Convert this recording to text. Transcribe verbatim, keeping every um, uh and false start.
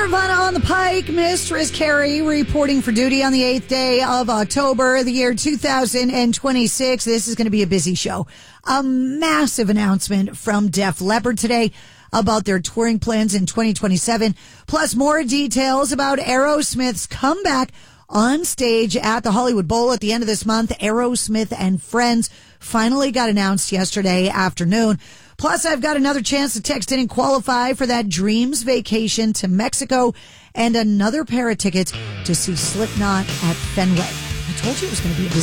Nirvana on the pike. Mistress Carrie reporting for duty on the eighth day of October, the year two thousand twenty-six. This is going to be a busy show. A massive announcement from Def Leppard today about their touring plans in twenty twenty-seven, plus more details about Aerosmith's comeback on stage at the Hollywood Bowl at the end of this month. Aerosmith and Friends finally got announced yesterday afternoon. Plus, I've got another chance to text in and qualify for that Dreams vacation to Mexico and another pair of tickets to see Slipknot at Fenway. I told you it was going to be a busy